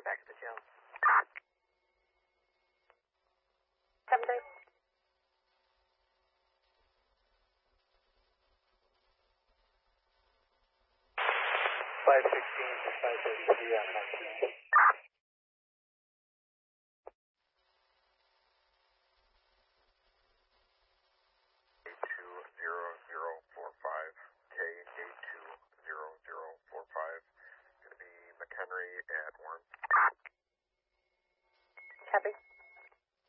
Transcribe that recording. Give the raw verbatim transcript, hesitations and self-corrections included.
back to the channel. Seven days. five sixteen to five thirty-three on nineteen.